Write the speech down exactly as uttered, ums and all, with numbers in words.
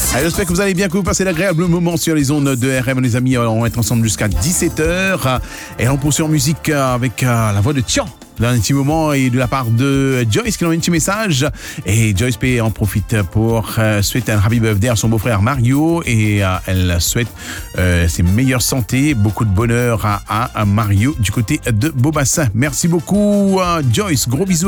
Allez, j'espère que vous allez bien, que vous passez l'agréable moment sur les ondes de R M, les amis. On va être ensemble jusqu'à dix-sept heures. Et on poursuit en musique avec la voix de Tian. Dans un petit moment, et de la part de Joyce qui a un petit message. Et Joyce P en profite pour euh, souhaiter un happy birthday à son beau-frère Mario. Et euh, elle souhaite euh, ses meilleures santé, beaucoup de bonheur à, à, à Mario du côté de Beaubassin. Merci beaucoup, euh, Joyce. Gros bisous.